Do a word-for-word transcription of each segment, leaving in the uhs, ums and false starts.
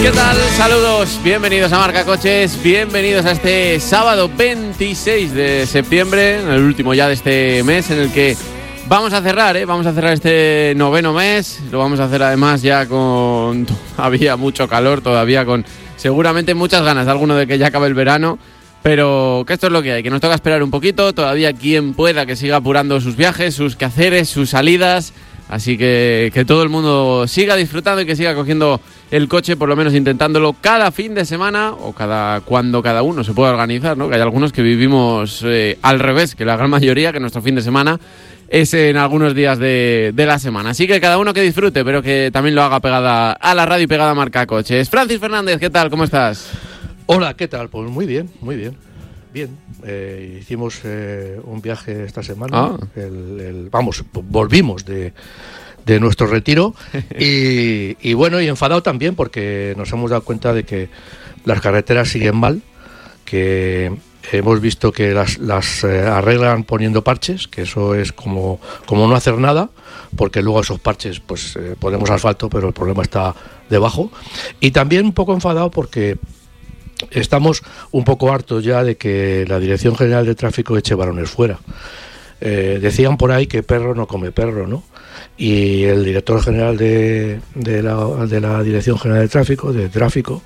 ¿Qué tal? Saludos, bienvenidos a Marca Coches, bienvenidos a este sábado veintiséis de septiembre, el último ya de este mes en el que vamos a cerrar, ¿eh? Vamos a cerrar este noveno mes, lo vamos a hacer además ya con todavía mucho calor, todavía con seguramente muchas ganas de alguno de que ya acabe el verano, pero que esto es lo que hay, que nos toca esperar un poquito, todavía quien pueda que siga apurando sus viajes, sus quehaceres, sus salidas. Así que que todo el mundo siga disfrutando y que siga cogiendo el coche, por lo menos intentándolo cada fin de semana o cada cuando cada uno se pueda organizar, ¿no? Que hay algunos que vivimos eh, al revés, que la gran mayoría, que nuestro fin de semana es en algunos días de, de la semana. Así que cada uno que disfrute, pero que también lo haga pegada a la radio y pegada a Marca Coches. Francis Fernández, ¿qué tal? ¿Cómo estás? Hola, ¿qué tal? Pues muy bien, muy bien. Bien, eh, hicimos eh, un viaje esta semana, ah. el, el, vamos, volvimos de, de nuestro retiro y, y bueno, y enfadado también porque nos hemos dado cuenta de que las carreteras siguen mal, que hemos visto que las, las eh, arreglan poniendo parches, que eso es como, como no hacer nada, porque luego esos parches pues eh, ponemos asfalto, pero el problema está debajo, y también un poco enfadado porque estamos un poco hartos ya de que la Dirección General de Tráfico eche balones fuera. Eh, decían por ahí que perro no come perro, ¿no? Y el director general de, de, la, de la Dirección General de Tráfico, de Tráfico,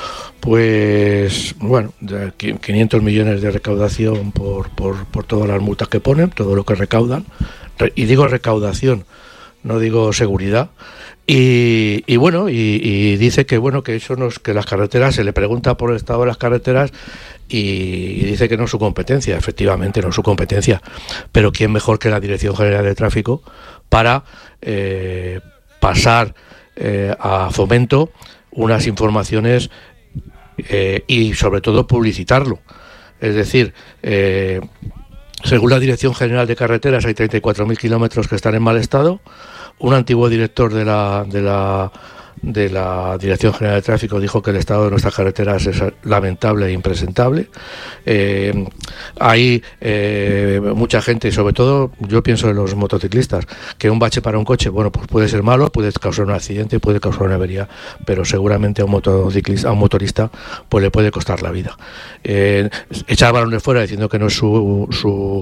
pues, bueno, quinientos millones de recaudación por, por, por todas las multas que ponen, todo lo que recaudan. Re, y digo recaudación, no digo seguridad. Y, y bueno, y, y dice que bueno que eso no es, que las carreteras, se le pregunta por el estado de las carreteras y, y dice que no es su competencia. Efectivamente no es su competencia, pero quién mejor que la Dirección General de Tráfico para eh, pasar eh, a Fomento unas informaciones eh, y sobre todo publicitarlo. Es decir, eh, según la Dirección General de Carreteras hay treinta y cuatro mil kilómetros que están en mal estado. Un antiguo director de la, de la de la Dirección General de Tráfico dijo que el estado de nuestras carreteras es lamentable e impresentable. Eh, hay eh, mucha gente, y sobre todo yo pienso en los motociclistas, que un bache para un coche, bueno, pues puede ser malo, puede causar un accidente, puede causar una avería, pero seguramente a un motociclista, a un motorista, pues le puede costar la vida. Eh, echar balones fuera diciendo que no es su su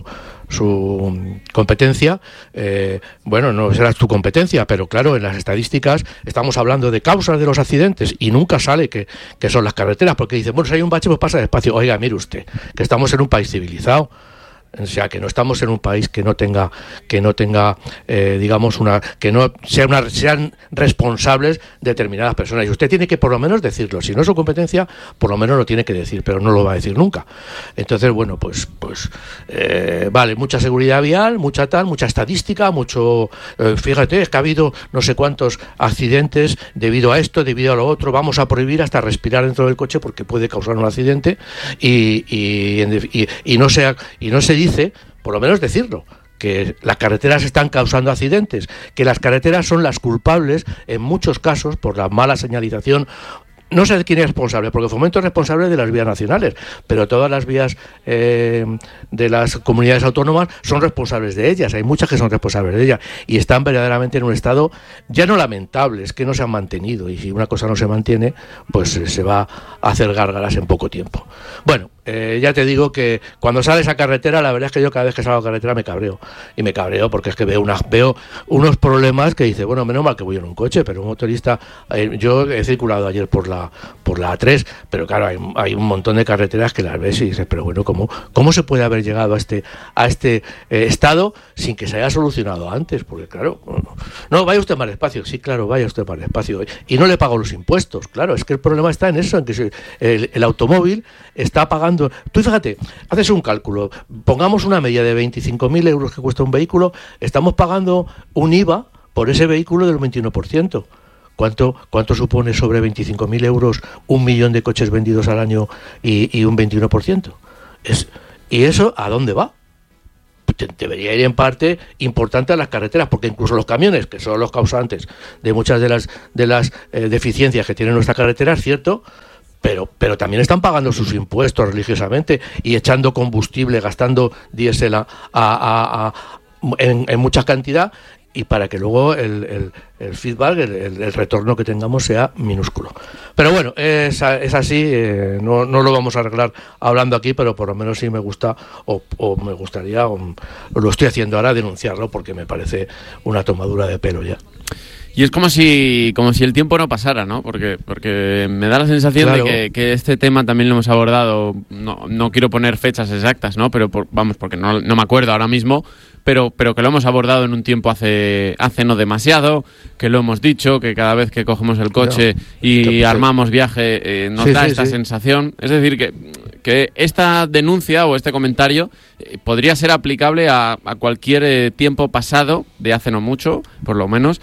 su competencia, eh, bueno, no será tu competencia, pero claro, en las estadísticas estamos hablando de causas de los accidentes y nunca sale que, que son las carreteras, porque dicen, bueno, si hay un bache pues pasa despacio. Oiga, mire usted, que estamos en un país civilizado. O sea, que no estamos en un país que no tenga, que no tenga, eh, digamos, una, que no sea una, sean responsables determinadas personas. Y usted tiene que por lo menos decirlo. Si no es su competencia, por lo menos lo tiene que decir, pero no lo va a decir nunca. Entonces, bueno, pues, pues, eh, vale, mucha seguridad vial, mucha tal, mucha estadística, mucho, eh, fíjate, es que ha habido no sé cuántos accidentes debido a esto, debido a lo otro. Vamos a prohibir hasta respirar dentro del coche porque puede causar un accidente y, y, y, y no sea, y no se dice dice, por lo menos decirlo, que las carreteras están causando accidentes, que las carreteras son las culpables en muchos casos por la mala señalización. No sé quién es responsable, porque Fomento es responsable de las vías nacionales, pero todas las vías eh, de las comunidades autónomas son responsables de ellas. Hay muchas que son responsables de ellas y están verdaderamente en un estado ya no lamentable, es que no se han mantenido, y si una cosa no se mantiene, pues eh, se va a hacer gárgaras en poco tiempo. Bueno, eh, ya te digo que cuando sales a carretera, la verdad es que yo cada vez que salgo a carretera me cabreo, y me cabreo porque es que veo, una, veo unos problemas que dice, bueno, menos mal que voy en un coche, pero un motorista, eh, yo he circulado ayer por la por la A tres, pero claro, hay, hay un montón de carreteras que las ves y dices, pero bueno, ¿cómo, cómo se puede haber llegado a este a este eh, estado sin que se haya solucionado antes? Porque claro, no, vaya usted más despacio, sí, claro, vaya usted más despacio, y no le pago los impuestos, claro, es que el problema está en eso, en que se, el, el automóvil está pagando, tú fíjate, haces un cálculo, pongamos una media de veinticinco mil euros que cuesta un vehículo, estamos pagando un I V A por ese vehículo del veintiuno por ciento. ¿Cuánto, ¿Cuánto supone sobre veinticinco mil euros un millón de coches vendidos al año y, y un veintiuno por ciento? Es, ¿Y eso a dónde va? Debería ir en parte importante a las carreteras, porque incluso los camiones, que son los causantes de muchas de las, de las eh, deficiencias que tienen nuestras carreteras, ¿cierto?, pero pero también están pagando sus impuestos religiosamente y echando combustible, gastando diésel a, a, a, a, en, en mucha cantidad. y para que luego el, el, el feedback, el, el, el retorno que tengamos sea minúsculo. Pero bueno, es, es así, eh, no, no lo vamos a arreglar hablando aquí, pero por lo menos sí me gusta o, o me gustaría, o, o lo estoy haciendo ahora, denunciarlo porque me parece una tomadura de pelo ya. Y es como si como si el tiempo no pasara, ¿no? Porque porque me da la sensación claro. de que, que este tema también lo hemos abordado, no, no quiero poner fechas exactas, ¿no? Pero por, vamos, porque no, no me acuerdo ahora mismo, pero pero que lo hemos abordado en un tiempo hace hace no demasiado, que lo hemos dicho, que cada vez que cogemos el coche no, y armamos viaje eh, nos sí, da sí, esta sí. sensación. Es decir, que, que esta denuncia o este comentario eh, podría ser aplicable a, a cualquier eh, tiempo pasado, de hace no mucho, por lo menos.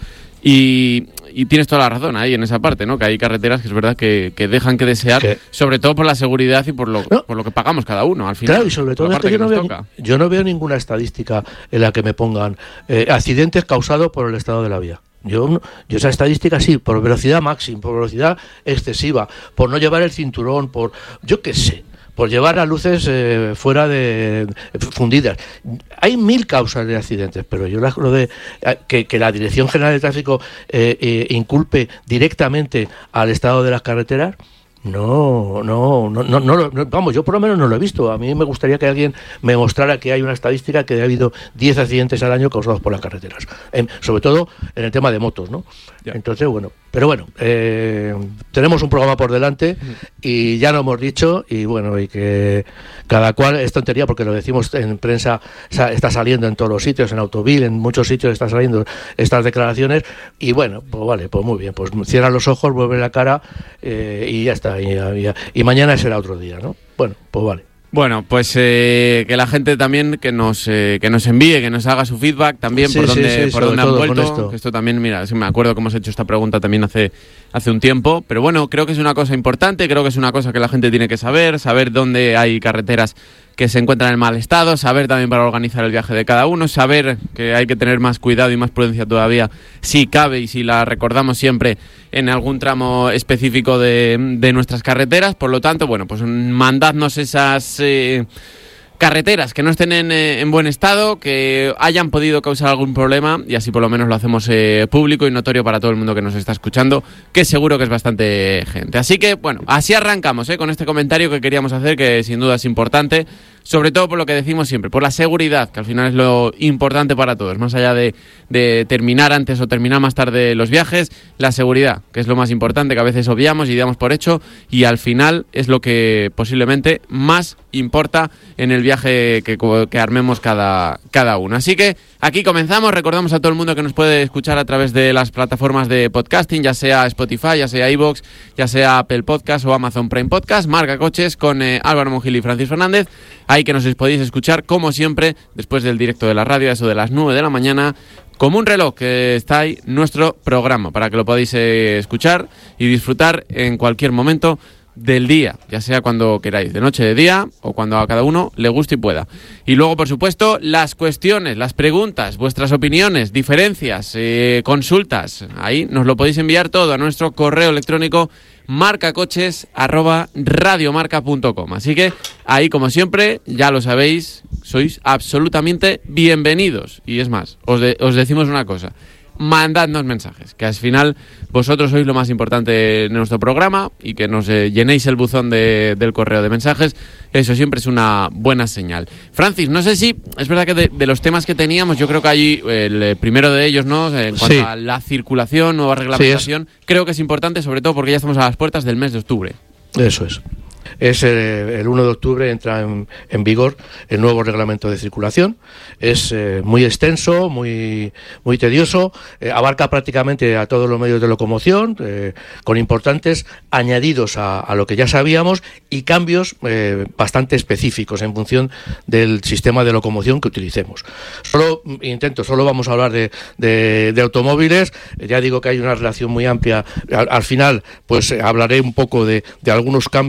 Y, y tienes toda la razón ahí en esa parte, ¿no? Que hay carreteras que es verdad que, que dejan que desear, ¿qué? Sobre todo por la seguridad y por lo, no. por lo que pagamos cada uno al final. Claro, y sobre todo es que yo, que no veo, yo no veo ninguna estadística en la que me pongan eh, accidentes causados por el estado de la vía. Yo, yo esa estadística sí, por velocidad máxima, por velocidad excesiva, por no llevar el cinturón, por yo qué sé. Por llevar las luces eh, fuera de fundidas. Hay mil causas de accidentes, pero yo lo de que, que la Dirección General de Tráfico eh, eh, inculpe directamente al estado de las carreteras, no, no, no, no, no, no, vamos, yo por lo menos no lo he visto. A mí me gustaría que alguien me mostrara que hay una estadística que ha habido diez accidentes al año causados por las carreteras, en, sobre todo en el tema de motos, ¿no? Ya. Entonces, bueno, pero bueno, eh, tenemos un programa por delante y ya lo hemos dicho, y bueno, y que cada cual es tontería porque lo decimos en prensa, está saliendo en todos los sitios, en Autovil, en muchos sitios están saliendo estas declaraciones, y bueno, pues vale, pues muy bien, pues cierra los ojos, vuelve la cara eh, y ya está. Y, y, y mañana será otro día, ¿no? Bueno, pues vale. Bueno, pues eh, que la gente también que nos eh, que nos envíe, que nos haga su feedback también sí, por dónde sí, sí, por dónde han vuelto. Esto. Que esto también, mira, me acuerdo que hemos hecho esta pregunta también hace hace un tiempo, pero bueno, creo que es una cosa importante, creo que es una cosa que la gente tiene que saber, saber dónde hay carreteras que se encuentran en mal estado, saber también para organizar el viaje de cada uno, saber que hay que tener más cuidado y más prudencia todavía si cabe y si la recordamos siempre en algún tramo específico de, de nuestras carreteras. Por lo tanto, bueno, pues mandadnos esas eh, carreteras que no estén en, eh, en buen estado, que hayan podido causar algún problema, y así por lo menos lo hacemos eh, público y notorio para todo el mundo que nos está escuchando, que seguro que es bastante gente. Así que, bueno, así arrancamos eh, con este comentario que queríamos hacer, que sin duda es importante, sobre todo por lo que decimos siempre, por la seguridad, que al final es lo importante para todos, más allá de, de terminar antes o terminar más tarde los viajes, la seguridad, que es lo más importante, que a veces obviamos y damos por hecho, y al final es lo que posiblemente más importa en el viaje que, que armemos cada, cada uno. Así que aquí comenzamos, recordamos a todo el mundo que nos puede escuchar a través de las plataformas de podcasting, ya sea Spotify, ya sea iVoox, ya sea Apple Podcast o Amazon Prime Podcast, Marca Coches con eh, Álvaro Mongil y Francis Fernández. Ahí que nos podéis escuchar, como siempre, después del directo de la radio, eso de las nueve de la mañana, como un reloj, que está ahí nuestro programa, para que lo podáis eh, escuchar y disfrutar en cualquier momento del día, ya sea cuando queráis, de noche, de día, o cuando a cada uno le guste y pueda. Y luego, por supuesto, las cuestiones, las preguntas, vuestras opiniones, diferencias, eh, consultas, ahí nos lo podéis enviar todo a nuestro correo electrónico marcacoches arroba radiomarca punto com. Así que ahí, como siempre, ya lo sabéis, sois absolutamente bienvenidos. Y es más, os, de, os decimos una cosa: mandadnos mensajes, que al final vosotros sois lo más importante de nuestro programa, y que nos eh, llenéis el buzón de, del correo de mensajes, eso siempre es una buena señal. Francis, no sé si es verdad que de, de los temas que teníamos, yo creo que hay el primero de ellos, ¿no? En cuanto sí. a la circulación, nueva reglamentación, sí, creo que es importante, sobre todo porque ya estamos a las puertas del mes de octubre. Eso es. Es eh, el uno de octubre entra en, en vigor el nuevo reglamento de circulación. Es eh, muy extenso, muy muy tedioso, eh, abarca prácticamente a todos los medios de locomoción, eh, con importantes añadidos a, a lo que ya sabíamos, y cambios eh, bastante específicos en función del sistema de locomoción que utilicemos. Solo intento, solo vamos a hablar de, de, de automóviles. Ya digo que hay una relación muy amplia. Al, al final, pues hablaré un poco de, de algunos cambios que ha habido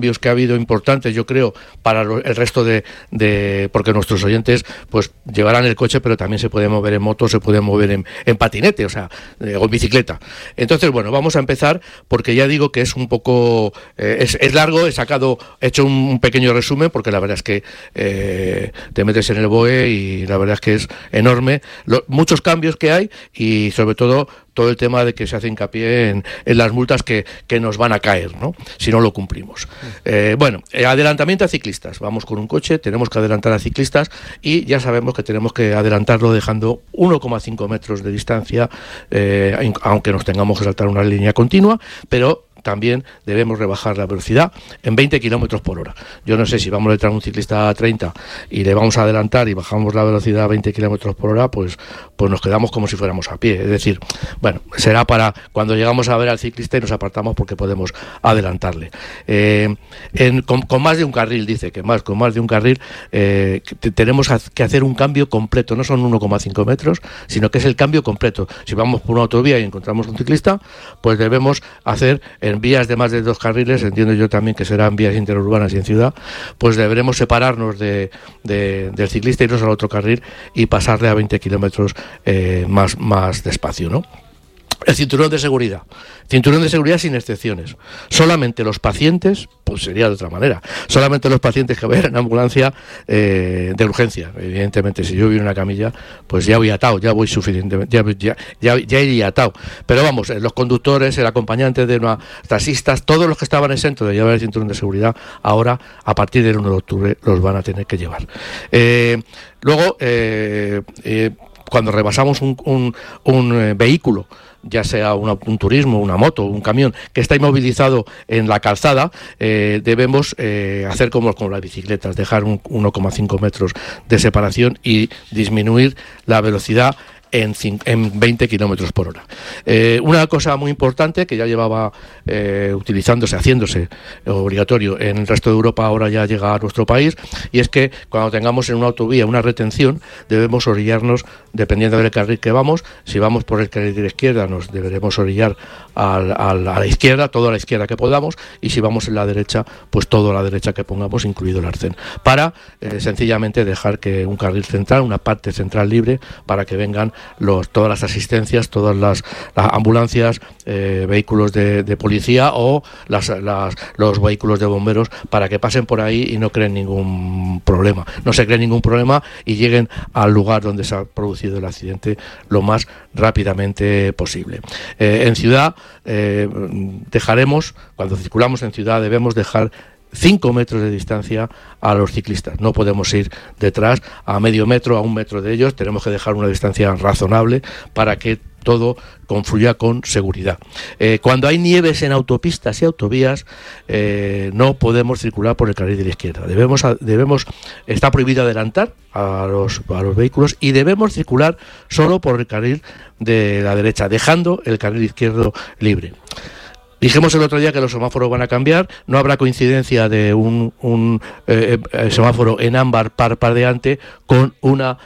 añadido importante, yo creo, para lo, el resto de, de... porque nuestros oyentes pues llevarán el coche, pero también se puede mover en moto, se puede mover en, en patinete, o sea, eh, o en bicicleta. Entonces, bueno, vamos a empezar, porque ya digo que es un poco... Eh, es, es largo, he sacado, he hecho un pequeño resumen, porque la verdad es que eh, te metes en el B O E y la verdad es que es enorme. Lo, muchos cambios que hay y, sobre todo, todo el tema de que se hace hincapié en, en las multas que, que nos van a caer, ¿no?, si no lo cumplimos. Eh, bueno, eh, adelantamiento a ciclistas. Vamos con un coche, tenemos que adelantar a ciclistas y ya sabemos que tenemos que adelantarlo dejando uno coma cinco metros de distancia, eh, aunque nos tengamos que saltar una línea continua, pero también debemos rebajar la velocidad en veinte kilómetros por hora. Yo no sé si vamos a detrás de un ciclista a treinta y le vamos a adelantar y bajamos la velocidad a veinte kilómetros por hora, pues, pues nos quedamos como si fuéramos a pie. Es decir, bueno, será para cuando llegamos a ver al ciclista y nos apartamos porque podemos adelantarle. Eh, en, con, con más de un carril, dice que más, con más de un carril, eh, que tenemos que hacer un cambio completo. No son uno coma cinco metros, sino que es el cambio completo. Si vamos por una autovía y encontramos un ciclista, pues debemos hacer en vías de más de dos carriles, entiendo yo también que serán vías interurbanas y en ciudad, pues deberemos separarnos de, de, del ciclista, irnos al otro carril y pasarle a veinte kilómetros eh, más, más despacio, ¿no? El cinturón de seguridad. Cinturón de seguridad sin excepciones. Solamente los pacientes, pues sería de otra manera, solamente los pacientes que vayan en ambulancia eh, de urgencia. Evidentemente, si yo voy en una camilla, pues ya voy atado, ya voy suficientemente, ya, ya, ya, ya iría atado. Pero vamos, los conductores, el acompañante de una, taxistas, todos los que estaban exentos de llevar el cinturón de seguridad, ahora, a partir del uno de octubre, los van a tener que llevar. Eh, luego, eh, eh, cuando rebasamos un, un, un eh, vehículo, ya sea una, un turismo, una moto, un camión que está inmovilizado en la calzada, eh, debemos eh, hacer como con las bicicletas, dejar un uno coma cinco metros de separación y disminuir la velocidad en, en veinte kilómetros por hora. Eh, una cosa muy importante que ya llevaba eh, utilizándose, haciéndose obligatorio en el resto de Europa, ahora ya llega a nuestro país, y es que cuando tengamos en una autovía una retención, debemos orillarnos, dependiendo del carril que vamos. Si vamos por el carril de la izquierda, nos deberemos orillar al, al, a la izquierda, todo a la izquierda que podamos, y si vamos en la derecha, pues todo a la derecha que pongamos, incluido el arcén, para eh, sencillamente dejar que un carril central, una parte central libre, para que vengan Los, todas las asistencias, todas las, las ambulancias, eh, vehículos de, de policía o las, las, los vehículos de bomberos, para que pasen por ahí y no creen ningún problema, no se creen ningún problema y lleguen al lugar donde se ha producido el accidente lo más rápidamente posible. Eh, en ciudad eh, dejaremos, cuando circulamos en ciudad, debemos dejar cinco metros de distancia a los ciclistas. No podemos ir detrás a medio metro, a un metro de ellos. Tenemos que dejar una distancia razonable para que todo confluya con seguridad. Eh, cuando hay nieves en autopistas y autovías, eh, no podemos circular por el carril de la izquierda. Debemos, debemos, está prohibido adelantar a los, a los vehículos y debemos circular solo por el carril de la derecha, dejando el carril izquierdo libre. Dijimos el otro día que los semáforos van a cambiar, no habrá coincidencia de un, un eh, eh, semáforo en ámbar parpadeante con una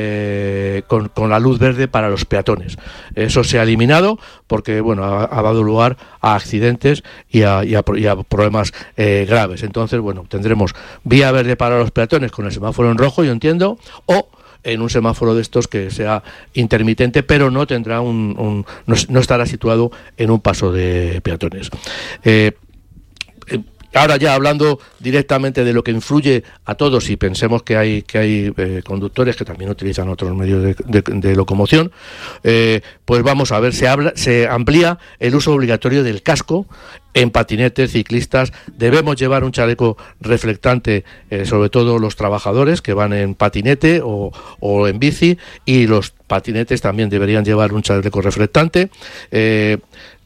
eh, con, con la luz verde para los peatones. Eso se ha eliminado porque bueno ha, ha dado lugar a accidentes y a, y a, y a problemas eh, graves. Entonces, bueno, tendremos vía verde para los peatones con el semáforo en rojo, yo entiendo, o en un semáforo de estos que sea intermitente, pero no tendrá un, un no, no estará situado en un paso de peatones. Eh, eh, Ahora ya hablando directamente de lo que influye a todos, y pensemos que hay que hay eh, conductores que también utilizan otros medios de, de, de locomoción, eh, pues vamos a ver, se habla, se amplía el uso obligatorio del casco en patinetes, ciclistas. Debemos llevar un chaleco reflectante, eh, sobre todo los trabajadores que van en patinete o, o en bici, y los patinetes también deberían llevar un chaleco reflectante. Eh,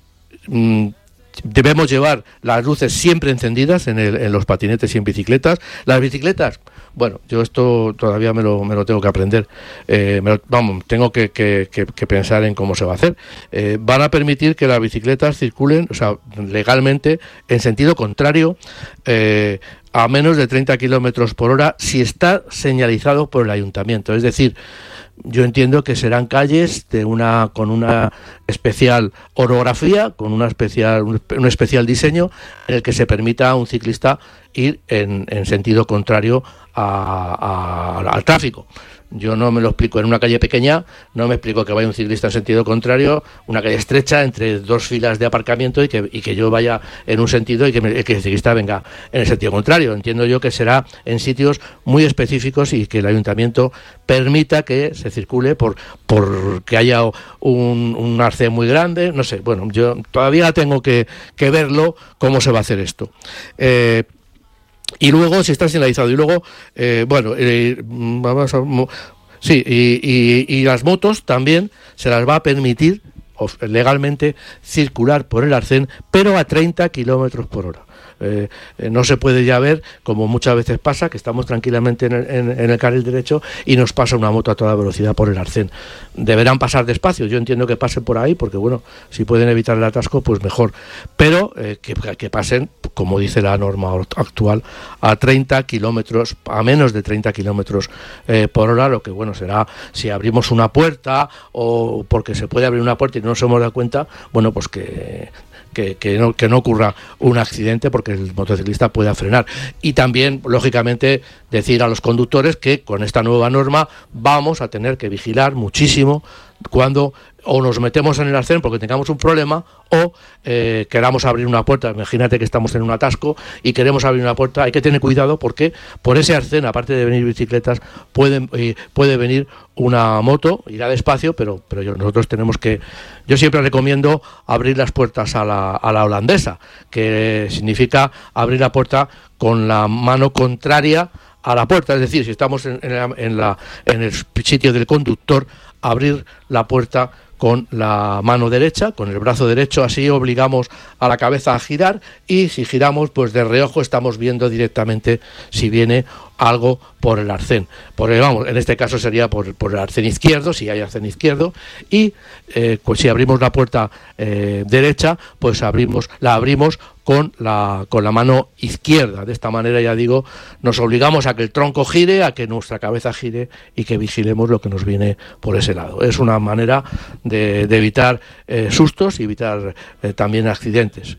mm, Debemos llevar las luces siempre encendidas en, el, en los patinetes y en bicicletas. Las bicicletas, bueno, yo esto todavía me lo, me lo tengo que aprender. Eh, me lo, vamos, tengo que, que, que, que pensar en cómo se va a hacer. Eh, van a permitir que las bicicletas circulen, o sea, legalmente, en sentido contrario, eh, a menos de treinta kilómetros por hora, si está señalizado por el ayuntamiento. Es decir, yo entiendo que serán calles de una con una especial orografía, con una especial un, un especial diseño en el que se permita a un ciclista ir en, en sentido contrario a, a, al tráfico. Yo no me lo explico en una calle pequeña, no me explico que vaya un ciclista en sentido contrario, una calle estrecha entre dos filas de aparcamiento y que, y que yo vaya en un sentido y que, me, que el ciclista venga en el sentido contrario. Entiendo yo que será en sitios muy específicos y que el ayuntamiento permita que se circule por, por que haya un, un arcén muy grande, no sé, bueno, yo todavía tengo que, que verlo cómo se va a hacer esto. Eh, Y luego, si está señalizado, y luego, eh, bueno, eh, vamos a... Sí, y, y, y las motos también se las va a permitir legalmente circular por el arcén, pero a treinta kilómetros por hora. Eh, eh, no se puede ya ver, como muchas veces pasa, que estamos tranquilamente en el, en, en el carril derecho y nos pasa una moto a toda velocidad por el arcén. Deberán pasar despacio, yo entiendo que pasen por ahí, porque bueno, si pueden evitar el atasco, pues mejor, pero eh, que, que pasen, como dice la norma actual, a treinta kilómetros, a menos de treinta kilómetros eh, por hora, lo que bueno será, si abrimos una puerta, o porque se puede abrir una puerta y no nos hemos dado cuenta, bueno, pues que... Que, que, no, que no ocurra un accidente, porque el motociclista pueda frenar. Y también, lógicamente, decir a los conductores que con esta nueva norma vamos a tener que vigilar muchísimo cuando o nos metemos en el arcén porque tengamos un problema o eh, queramos abrir una puerta. Imagínate que estamos en un atasco y queremos abrir una puerta, hay que tener cuidado porque por ese arcén, aparte de venir bicicletas, pueden, eh, puede venir una moto, irá despacio, pero, pero yo, nosotros tenemos que... Yo siempre recomiendo abrir las puertas a la, a la holandesa, que significa abrir la puerta con la mano contraria a la puerta, es decir, si estamos en, en, la, en, la, en el sitio del conductor, abrir la puerta con la mano derecha, con el brazo derecho, así obligamos a la cabeza a girar, y si giramos, pues de reojo estamos viendo directamente si viene algo por el arcén. Por el, vamos, en este caso sería por, por el arcén izquierdo, si hay arcén izquierdo, y eh, pues si abrimos la puerta eh, derecha, pues abrimos, la abrimos con la, con la mano izquierda. De esta manera, ya digo, nos obligamos a que el tronco gire, a que nuestra cabeza gire y que vigilemos lo que nos viene por ese lado. Es una manera de, de evitar eh, sustos y evitar eh, también accidentes.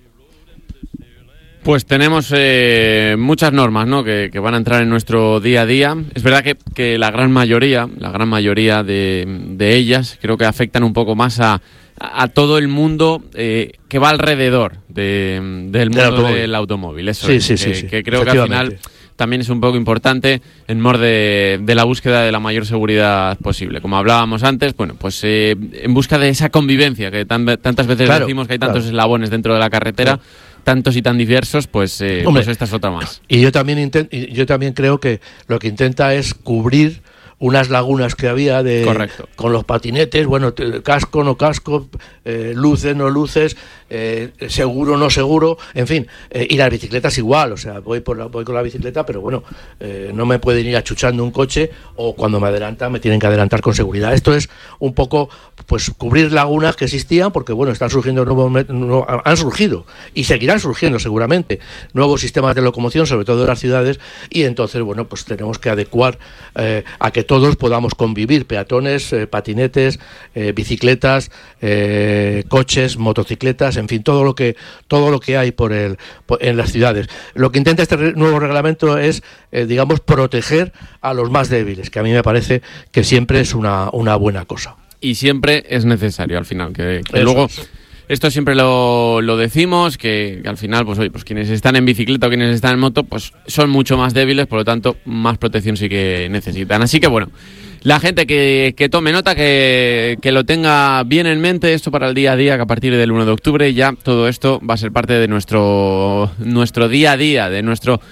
Pues tenemos eh, muchas normas, ¿no?, que, que van a entrar en nuestro día a día. Es verdad que, que la gran mayoría, la gran mayoría de, de ellas, creo que afectan un poco más a, a todo el mundo eh, que va alrededor de, del mundo automóvil. del automóvil. Eso sí, es, sí, que, sí, sí, que creo que al final también es un poco importante en mor de, de la búsqueda de la mayor seguridad posible. Como hablábamos antes, bueno, pues eh, en busca de esa convivencia que tan, tantas veces claro, decimos que hay tantos claro. eslabones dentro de la carretera. Claro. Tantos y tan diversos, pues, eh, Hombre, pues esta es otra más. Y yo también intent, yo también creo que lo que intenta es cubrir unas lagunas que había de Correcto. con los patinetes, bueno, casco, no casco, eh, luces, no luces, eh, seguro, no seguro, en fin, eh, y las bicicletas igual, o sea, voy por la, voy con la bicicleta, pero bueno, eh, no me pueden ir achuchando un coche, o cuando me adelantan me tienen que adelantar con seguridad. Esto es un poco, pues, cubrir lagunas que existían, porque bueno, están surgiendo nuevos, no, han surgido y seguirán surgiendo seguramente nuevos sistemas de locomoción, sobre todo en las ciudades, y entonces, bueno, pues tenemos que adecuar eh, a que todos podamos convivir, peatones, eh, patinetes, eh, bicicletas, eh, coches, motocicletas, en fin, todo lo que todo lo que hay por el por, en las ciudades. Lo que intenta este re- nuevo reglamento es, eh, digamos, proteger a los más débiles, que a mí me parece que siempre es una, una buena cosa. Y siempre es necesario, al final, que, que luego... Esto siempre lo, lo decimos, que, que al final, pues oye, pues quienes están en bicicleta o quienes están en moto, pues son mucho más débiles, por lo tanto, más protección sí que necesitan. Así que bueno, la gente que, que tome nota, que, que lo tenga bien en mente, esto para el día a día, que a partir del uno de octubre ya todo esto va a ser parte de nuestro, nuestro día a día, de nuestro...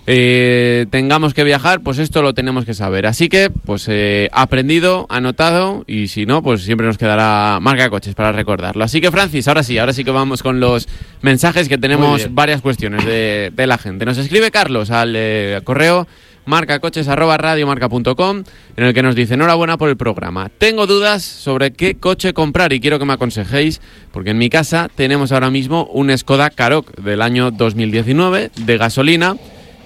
Eh, tengamos que viajar, pues esto lo tenemos que saber. Así que, pues eh, aprendido, anotado, y si no, pues siempre nos quedará Marca Coches para recordarlo. Así que, Francis, ahora sí, ahora sí que vamos con los mensajes, que tenemos varias cuestiones de, de la gente. Nos escribe Carlos al eh, correo marcacoches arroba radiomarca punto com, en el que nos dice: enhorabuena por el programa. Tengo dudas sobre qué coche comprar y quiero que me aconsejéis, porque en mi casa tenemos ahora mismo un Skoda Karoq del año dos mil diecinueve de gasolina,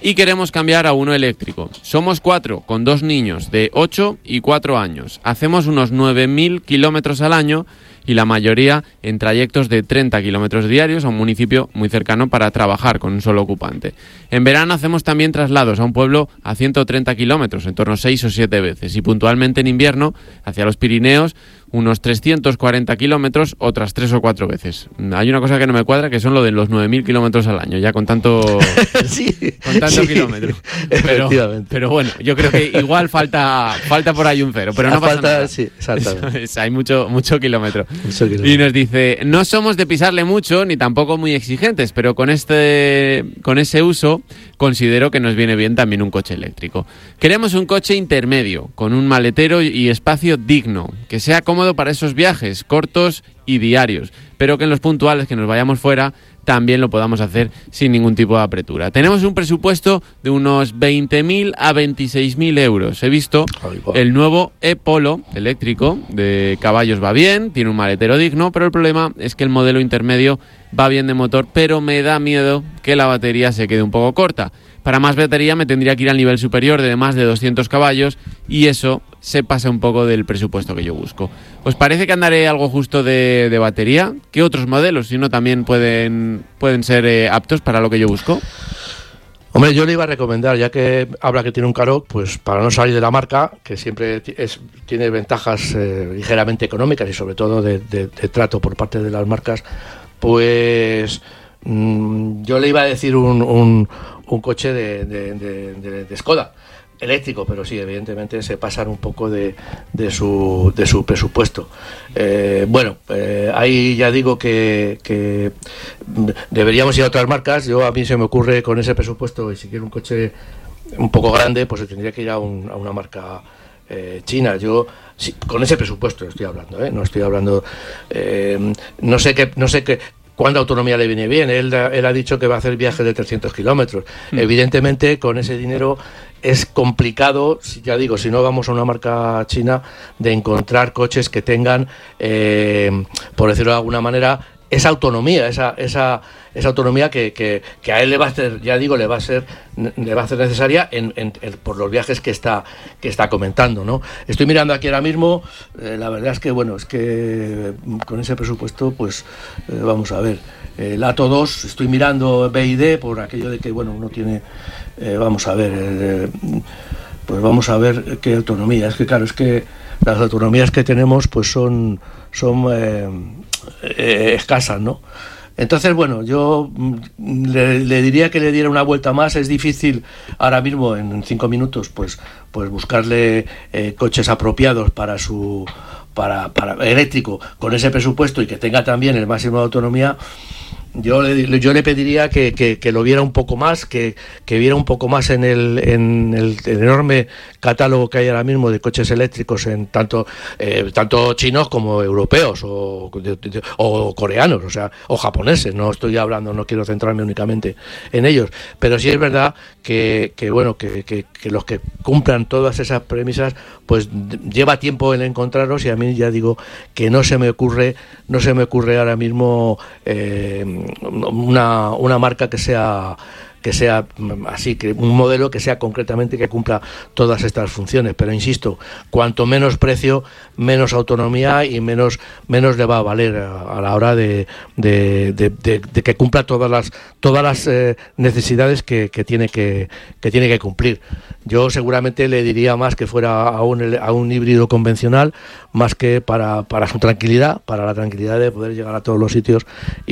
y queremos cambiar a uno eléctrico. Somos cuatro, con dos niños de ocho y cuatro años. Hacemos unos nueve mil kilómetros al año y la mayoría en trayectos de treinta kilómetros diarios a un municipio muy cercano para trabajar con un solo ocupante. En verano hacemos también traslados a un pueblo a ciento treinta kilómetros, en torno a seis o siete veces, y puntualmente en invierno hacia los Pirineos unos trescientos cuarenta kilómetros, otras tres o cuatro veces. Hay una cosa que no me cuadra, que son lo de los nueve mil kilómetros al año, ya con tanto, sí, con tanto sí, kilómetro. Pero, pero bueno, yo creo que igual falta falta por ahí un cero, pero no pasa falta, nada. Sí, exactamente. Es, hay mucho, mucho kilómetro. mucho kilómetro. Y nos dice, no somos de pisarle mucho, ni tampoco muy exigentes, pero con, este, con ese uso considero que nos viene bien también un coche eléctrico. Queremos un coche intermedio, con un maletero y espacio digno, que sea cómodo para esos viajes cortos y diarios, pero que en los puntuales que nos vayamos fuera también lo podamos hacer sin ningún tipo de apretura. Tenemos un presupuesto de unos veinte mil a veintiséis mil euros. He visto el nuevo e-Polo eléctrico de caballos, va bien, tiene un maletero digno, pero el problema es que el modelo intermedio va bien de motor, pero me da miedo que la batería se quede un poco corta. Para más batería me tendría que ir al nivel superior de más de doscientos caballos y eso se pasa un poco del presupuesto que yo busco. ¿Os parece que andaré algo justo de, de batería? ¿Qué otros modelos, si no, también pueden, pueden ser eh, aptos para lo que yo busco? Hombre, yo le iba a recomendar, ya que habla que tiene un Karoq, pues para no salir de la marca, que siempre es, tiene ventajas eh, ligeramente económicas y sobre todo de, de, de trato por parte de las marcas, pues mmm, yo le iba a decir un, un, un coche de, de, de, de, de Skoda. Eléctrico, pero sí, evidentemente se pasan un poco de, de, su, de su presupuesto. Eh, bueno, eh, ahí ya digo que, que deberíamos ir a otras marcas. Yo a mí se me ocurre con ese presupuesto, y si quiero un coche un poco grande, pues se tendría que ir a, un, a una marca eh, china. Yo sí, con ese presupuesto estoy hablando, ¿eh? No estoy hablando, eh, no sé qué, no sé qué. ¿Cuánta autonomía le viene bien? Él, él ha dicho que va a hacer viajes de trescientos kilómetros. Mm. Evidentemente, con ese dinero es complicado, ya digo, si no vamos a una marca china, de encontrar coches que tengan, eh, por decirlo de alguna manera, esa autonomía, esa esa esa autonomía que, que, que a él le va a ser, ya digo, le va a ser le va a ser necesaria en, en, en, por los viajes que está que está comentando, ¿no? Estoy mirando aquí ahora mismo, eh, la verdad es que bueno, es que con ese presupuesto, pues eh, vamos a ver, el Atto dos, estoy mirando B y D por aquello de que bueno, uno tiene, eh, vamos a ver, eh, pues vamos a ver qué autonomía. Es que claro, es que las autonomías que tenemos pues son son eh, eh, escasas, ¿no? Entonces, bueno, yo le, le diría que le diera una vuelta más. Es difícil ahora mismo, en cinco minutos, pues pues buscarle eh, coches apropiados para su para, para eléctrico con ese presupuesto y que tenga también el máximo de autonomía. Yo le, yo le pediría que, que, que lo viera un poco más, que, que viera un poco más en el, en el, el enorme catálogo que hay ahora mismo de coches eléctricos, en tanto eh, tanto chinos como europeos o, de, de, o coreanos, o sea, o japoneses. No estoy hablando, no quiero centrarme únicamente en ellos, pero sí es verdad que, que bueno, que, que, que los que cumplan todas esas premisas, pues lleva tiempo en encontrarlos, y a mí ya digo que no se me ocurre, no se me ocurre ahora mismo eh, una, una marca que sea que sea así, que un modelo que sea concretamente que cumpla todas estas funciones. Pero insisto, cuanto menos precio, menos autonomía y menos menos le va a valer a, a la hora de, de, de, de, de que cumpla todas las todas las eh, necesidades que, que tiene que, que tiene que cumplir. Yo seguramente le diría más que fuera a un, a un híbrido convencional, más que para, para su tranquilidad, para la tranquilidad de poder llegar a todos los sitios y,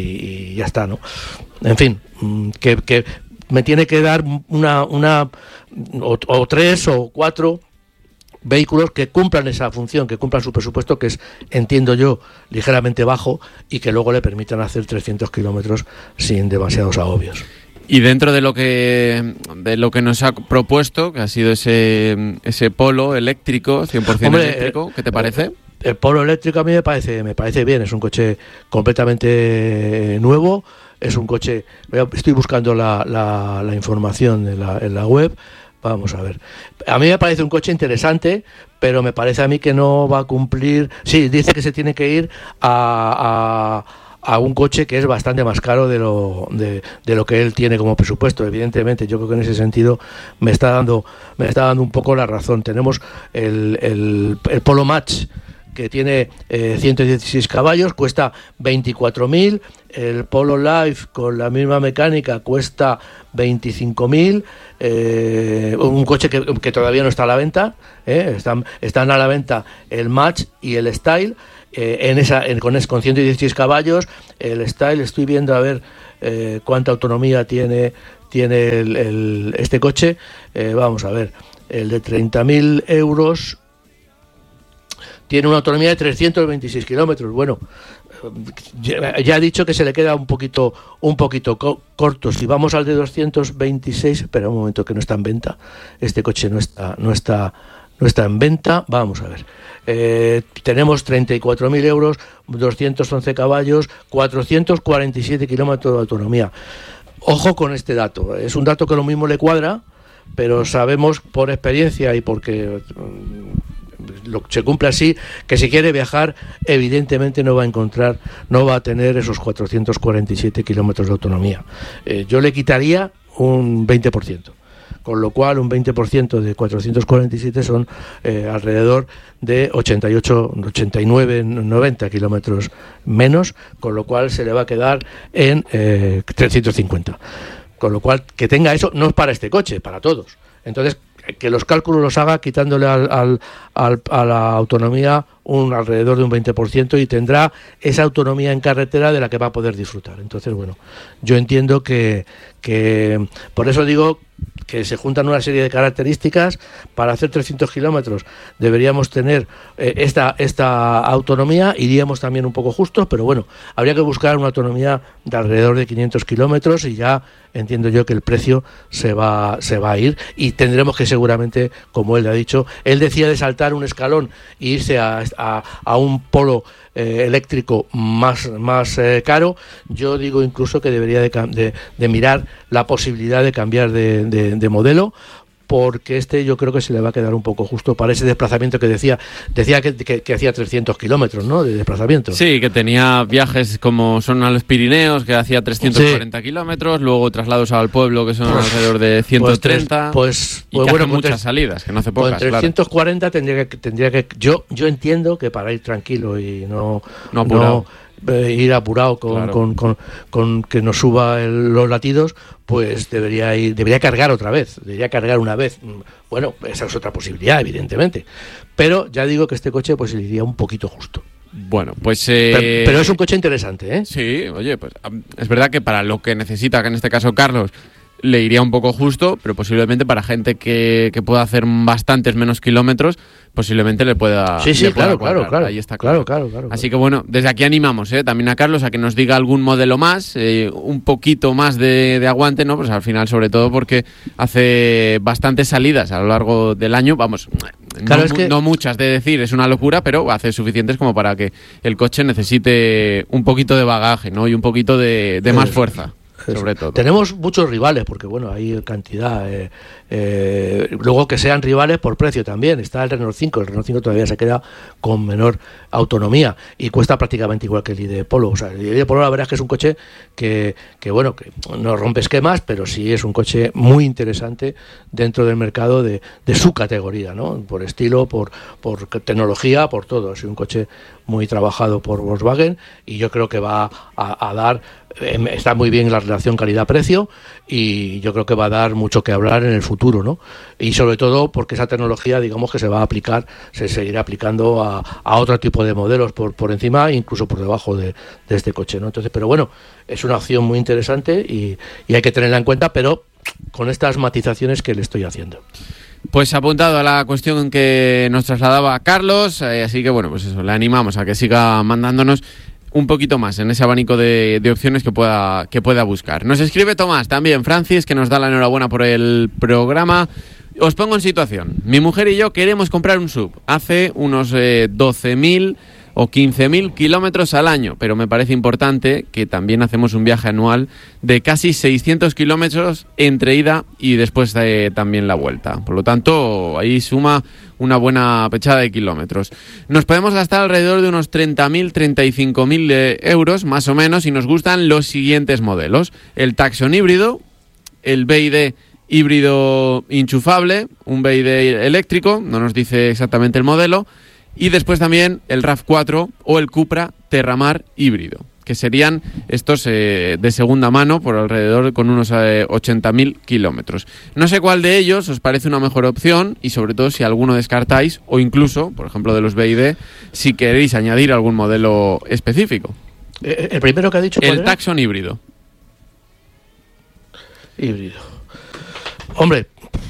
y ya está, ¿no? En fin, que, que me tiene que dar una, una o, o tres o cuatro vehículos que cumplan esa función, que cumplan su presupuesto, que es, entiendo yo, ligeramente bajo, y que luego le permitan hacer trescientos kilómetros sin demasiados agobios. Y dentro de lo que de lo que nos ha propuesto, que ha sido ese ese Polo eléctrico, cien por ciento Hombre, eléctrico, ¿qué te parece? El, el Polo eléctrico a mí me parece me parece bien, es un coche completamente nuevo. Es un coche, estoy buscando la, la, la información en la, en la web, vamos a ver. A mí me parece un coche interesante, pero me parece a mí que no va a cumplir. Sí, dice que se tiene que ir a, a un coche que es bastante más caro de lo de, de lo que él tiene como presupuesto. Evidentemente, yo creo que en ese sentido me está dando me está dando un poco la razón. Tenemos el, el, el Polo Match, que tiene eh, ciento dieciséis caballos, cuesta veinticuatro mil. El Polo Life con la misma mecánica cuesta veinticinco mil. Eh, un coche que, que todavía no está a la venta. Eh, están, están a la venta el Match y el Style. Eh, en esa en, con, con ciento dieciséis caballos. El Style, estoy viendo a ver eh, cuánta autonomía tiene, tiene el, el, este coche. Eh, vamos a ver. El de treinta mil euros tiene una autonomía de trescientos veintiséis kilómetros. Bueno, ya, ya he dicho que se le queda un poquito un poquito co- corto. Si vamos al de doscientos veintiséis, espera un momento, que no está en venta. Este coche no está no está no está en venta. Vamos a ver. Eh, tenemos treinta y cuatro mil euros, doscientos once caballos, cuatrocientos cuarenta y siete kilómetros de autonomía. Ojo con este dato. Es un dato que lo mismo le cuadra, pero sabemos por experiencia y porque lo, se cumple así, que si quiere viajar evidentemente no va a encontrar, no va a tener esos cuatrocientos cuarenta y siete kilómetros de autonomía. Eh, yo le quitaría un veinte por ciento, con lo cual un veinte por ciento de cuatrocientos cuarenta y siete son eh, alrededor de ochenta y ocho, ochenta y nueve, noventa kilómetros menos, con lo cual se le va a quedar en eh, trescientos cincuenta. Con lo cual, que tenga eso, no es para este coche, para todos. Entonces, que los cálculos los haga quitándole al, al, al, a la autonomía un alrededor de un veinte por ciento y tendrá esa autonomía en carretera de la que va a poder disfrutar. Entonces, bueno, yo entiendo que, que por eso digo que se juntan una serie de características. Para hacer trescientos kilómetros deberíamos tener eh, esta, esta autonomía, iríamos también un poco justos, pero bueno, habría que buscar una autonomía de alrededor de quinientos kilómetros y ya entiendo yo que el precio se va, se va a ir y tendremos que seguramente, como él ha dicho, él decía de saltar un escalón e irse a, a, a un Polo eh, eléctrico más, más eh, caro. Yo digo incluso que debería de, de, de mirar la posibilidad de cambiar de, de, de modelo, porque este yo creo que se le va a quedar un poco justo para ese desplazamiento que decía decía que, que, que hacía trescientos kilómetros, ¿no?, de desplazamiento. Sí, que tenía viajes como son a los Pirineos, que hacía trescientos cuarenta sí. kilómetros, luego traslados al pueblo, que son pues, alrededor de ciento treinta, pues, pues, y que bueno, hace muchas tres, salidas, que no hace pocas, pues trescientos cuarenta claro. tendría que, tendría que yo yo entiendo que para ir tranquilo y no, no apurado. No, Eh, ir apurado con, claro. con, con, con que nos suba el, los latidos, pues debería ir, debería cargar otra vez, debería cargar una vez. Bueno, esa es otra posibilidad, evidentemente. Pero ya digo que este coche pues le iría un poquito justo. Bueno, pues... Eh... Pero, pero es un coche interesante, ¿eh? Sí, oye, pues es verdad que para lo que necesita, que en este caso Carlos, le iría un poco justo, pero posiblemente para gente que, que pueda hacer bastantes menos kilómetros, posiblemente le pueda... Sí, sí, le pueda claro, claro, claro. Ahí está claro, claro. claro, claro. Así que bueno, desde aquí animamos ¿eh? también a Carlos a que nos diga algún modelo más, eh, un poquito más de, de aguante, ¿no? Pues al final, sobre todo porque hace bastantes salidas a lo largo del año, vamos, claro, no, es que... no muchas de decir, es una locura, pero hace suficientes como para que el coche necesite un poquito de bagaje, ¿no? Y un poquito de, de más fuerza. Sobre todo. Tenemos muchos rivales, porque bueno, hay cantidad. Eh, eh, luego que sean rivales por precio también. Está el Renault cinco, el Renault cinco todavía se queda con menor autonomía y cuesta prácticamente igual que el I D Polo. O sea, el I D Polo la verdad es que es un coche que, que bueno, que no rompe esquemas, pero sí es un coche muy interesante dentro del mercado de, de su categoría, ¿no? Por estilo, por, por tecnología, por todo. Es un coche muy trabajado por Volkswagen y yo creo que va a, a dar, eh, está muy bien la relación calidad-precio y yo creo que va a dar mucho que hablar en el futuro, ¿no? Y sobre todo porque esa tecnología, digamos que se va a aplicar, se seguirá aplicando a, a otro tipo de modelos por, por encima e incluso por debajo de, de este coche, ¿no? Entonces, pero bueno, es una opción muy interesante y, y hay que tenerla en cuenta, pero con estas matizaciones que le estoy haciendo. Pues apuntado a la cuestión que nos trasladaba Carlos, eh, así que bueno, pues eso, le animamos a que siga mandándonos un poquito más en ese abanico de, de opciones que pueda, que pueda buscar. Nos escribe Tomás también, Francis, que nos da la enhorabuena por el programa. Os pongo en situación. Mi mujer y yo queremos comprar un S U V. Hace unos eh, doce mil o quince mil kilómetros al año, pero me parece importante que también hacemos un viaje anual de casi seiscientos kilómetros entre ida y después de, también la vuelta. Por lo tanto, ahí suma una buena pechada de kilómetros. Nos podemos gastar alrededor de unos treinta mil, treinta y cinco mil euros, más o menos, y nos gustan los siguientes modelos. El Tucson híbrido, el B Y D híbrido enchufable, un B Y D eléctrico, no nos dice exactamente el modelo, y después también el RAV cuatro o el Cupra Terramar híbrido, que serían estos eh, de segunda mano por alrededor con unos eh, ochenta mil kilómetros. No sé cuál de ellos os parece una mejor opción y sobre todo si alguno descartáis o incluso, por ejemplo de los B Y D, si queréis añadir algún modelo específico. ¿El primero que ha dicho cuál El era? Tucson híbrido. Híbrido. Hombre,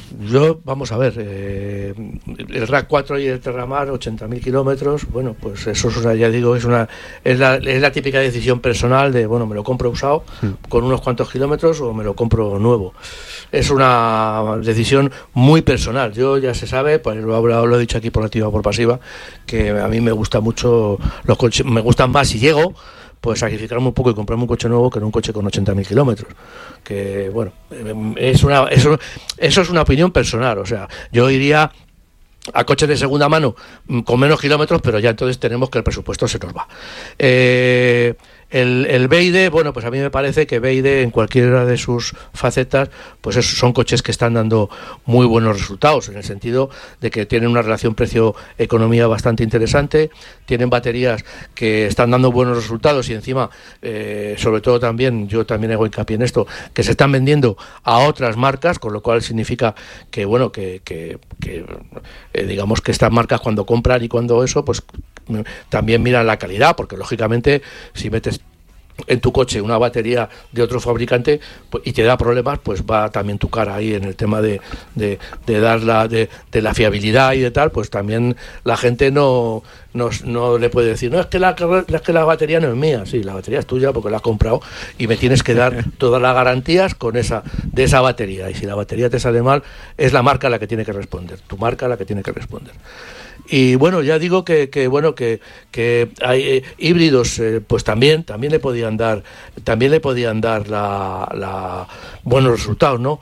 yo, vamos a ver, eh, el RAV cuatro y el Terramar, ochenta mil kilómetros, bueno, pues eso es una, ya digo, es una es la, es la típica decisión personal de, bueno, me lo compro usado sí. con unos cuantos kilómetros o me lo compro nuevo. Es una decisión muy personal. Yo ya se sabe, pues lo, lo he dicho aquí por activa o por pasiva, que a mí me gusta mucho, los coches, me gustan más si llego, pues sacrificarme un poco y comprarme un coche nuevo que en un coche con ochenta mil kilómetros. Que, bueno, es una, eso, eso es una opinión personal. O sea, yo iría a coches de segunda mano con menos kilómetros, pero ya entonces tenemos que el presupuesto se nos va. Eh... El, el B Y D, bueno, pues a mí me parece que B Y D en cualquiera de sus facetas, pues es, son coches que están dando muy buenos resultados, en el sentido de que tienen una relación precio-economía bastante interesante, tienen baterías que están dando buenos resultados y encima, eh, sobre todo también, yo también hago hincapié en esto, que se están vendiendo a otras marcas, con lo cual significa que, bueno, que, que, que eh, digamos que estas marcas cuando compran y cuando eso, pues también miran la calidad, porque lógicamente si metes en tu coche una batería de otro fabricante pues, y te da problemas, pues va también tu cara ahí en el tema de, de, de dar la, de, de la fiabilidad y de tal, pues también la gente no, no, no le puede decir, no, es que, la, es que la batería no es mía, sí, la batería es tuya porque la has comprado y me tienes que dar todas las garantías con esa, de esa batería, y si la batería te sale mal, es la marca la que tiene que responder, tu marca la que tiene que responder. Y bueno, ya digo que, que bueno que, que hay eh, híbridos, eh, pues también también le podían dar también le podían dar la, la buenos resultados, ¿no?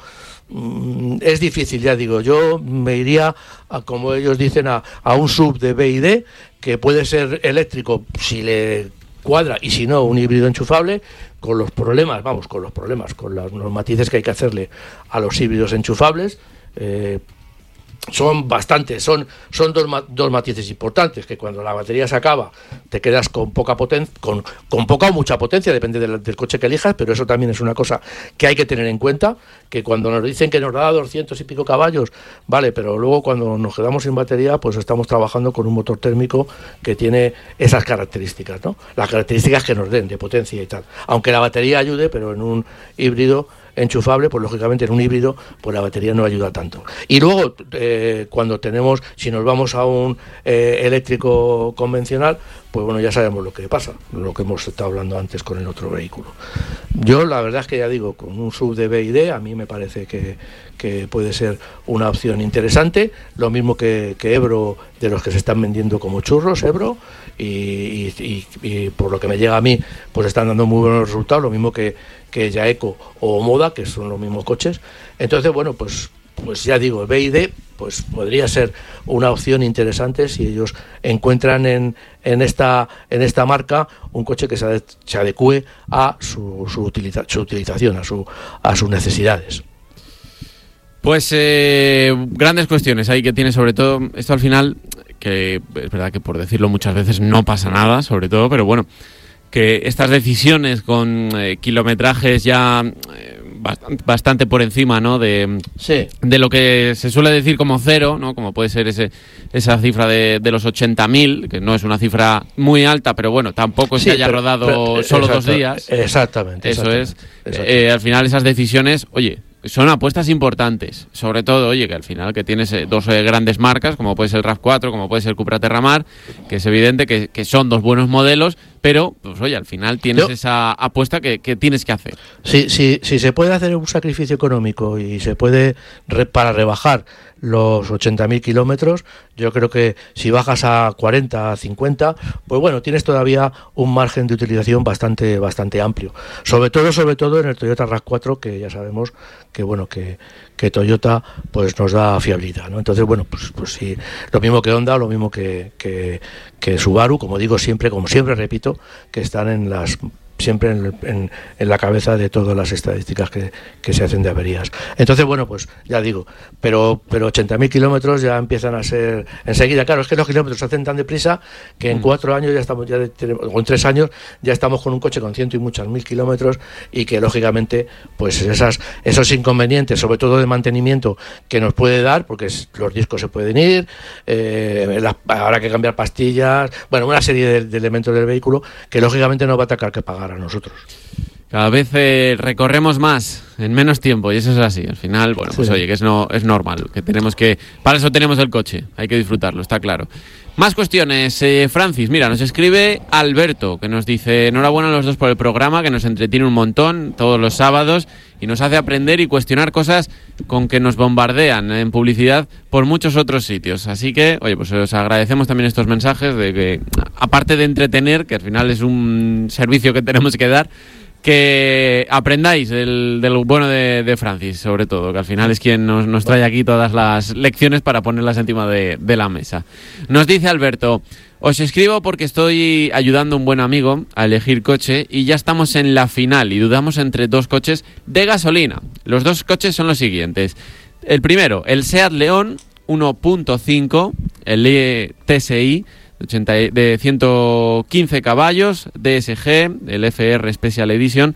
Mm, es difícil, ya digo, yo me iría a, como ellos dicen, a, a un sub de B Y D que puede ser eléctrico si le cuadra y si no un híbrido enchufable, con los problemas, vamos, con los problemas, con los, los matices que hay que hacerle a los híbridos enchufables. Eh, Son bastantes, son, son dos, dos matices importantes, que cuando la batería se acaba te quedas con poca potencia, con, con poca o mucha potencia, depende del, del coche que elijas, pero eso también es una cosa que hay que tener en cuenta, que cuando nos dicen que nos da doscientos y pico caballos, vale, pero luego cuando nos quedamos sin batería, pues estamos trabajando con un motor térmico que tiene esas características, ¿no? Las características que nos den de potencia y tal. Aunque la batería ayude, pero en un híbrido enchufable, pues lógicamente en un híbrido pues la batería no ayuda tanto. Y luego eh, cuando tenemos, si nos vamos a un eh, eléctrico convencional, pues bueno, ya sabemos lo que pasa, lo que hemos estado hablando antes con el otro vehículo. Yo la verdad es que ya digo, con un sub de B Y D a mí me parece que, que puede ser una opción interesante, lo mismo que, que Ebro, de los que se están vendiendo como churros, Ebro, y, y, y, y por lo que me llega a mí, pues están dando muy buenos resultados, lo mismo que, que Yaeco o Moda, que son los mismos coches. Entonces, bueno, pues pues ya digo, el B Y D pues podría ser una opción interesante si ellos encuentran en, en esta en esta marca un coche que se, ade, se adecue a su, su, utiliza, su utilización, a su a sus necesidades. Pues eh, grandes cuestiones ahí que tiene, sobre todo esto al final, que es verdad que por decirlo muchas veces no pasa nada, sobre todo, pero bueno, que estas decisiones con eh, kilometrajes ya eh, bastante, bastante por encima, ¿no? De, sí. de lo que se suele decir como cero, ¿no? Como puede ser ese esa cifra de, de los ochenta mil, que no es una cifra muy alta, pero bueno, tampoco es sí, que haya pero, rodado pero, solo dos días. Exactamente. Eso exactamente, es. Exactamente. Eh, al final esas decisiones, oye, son apuestas importantes, sobre todo, oye, que al final que tienes eh, dos eh, grandes marcas, como puede ser el RAV cuatro, como puede ser el Cupra Terramar, que es evidente que, que son dos buenos modelos, pero, pues oye, al final tienes Yo, esa apuesta que, que tienes que hacer. Si, si, si se puede hacer un sacrificio económico y se puede, re, para rebajar los ochenta mil kilómetros, yo creo que si bajas a cuarenta, a cincuenta, pues bueno, tienes todavía un margen de utilización bastante bastante amplio. Sobre todo, sobre todo en el Toyota RAV cuatro, que ya sabemos que bueno que, que Toyota pues nos da fiabilidad, ¿no? Entonces, bueno, pues pues sí, lo mismo que Honda, lo mismo que, que, que Subaru, como digo siempre, como siempre repito, que están en las siempre en, en, en la cabeza de todas las estadísticas que, que se hacen de averías. Entonces, bueno, pues ya digo, pero pero ochenta mil kilómetros ya empiezan a ser enseguida. Claro, es que los kilómetros se hacen tan deprisa que en cuatro años ya estamos, ya tenemos, o en tres años ya estamos con un coche con ciento y muchas mil kilómetros, y que lógicamente, pues esas esos inconvenientes, sobre todo de mantenimiento, que nos puede dar, porque es, los discos se pueden ir, eh, la, habrá que cambiar pastillas, bueno, una serie de, de elementos del vehículo que lógicamente no va a atacar que pagar a nosotros. Cada vez eh, recorremos más en menos tiempo, y eso es así. Al final, bueno, pues sí. Oye, que es no es normal, que tenemos que, para eso tenemos el coche, hay que disfrutarlo, está claro. Más cuestiones, eh, Francis, mira, nos escribe Alberto, que nos dice: enhorabuena a los dos por el programa, que nos entretiene un montón todos los sábados y nos hace aprender y cuestionar cosas con que nos bombardean en publicidad por muchos otros sitios. Así que, oye, pues os agradecemos también estos mensajes de que, aparte de entretener, que al final es un servicio que tenemos que dar, que aprendáis del, del bueno de, de Francis, sobre todo, que al final es quien nos, nos trae aquí todas las lecciones para ponerlas encima de, de la mesa. Nos dice Alberto: os escribo porque estoy ayudando a un buen amigo a elegir coche y ya estamos en la final y dudamos entre dos coches de gasolina. Los dos coches son los siguientes. El primero, el Seat León uno punto cinco, el T S I, de ciento quince caballos, D S G, el F R Special Edition.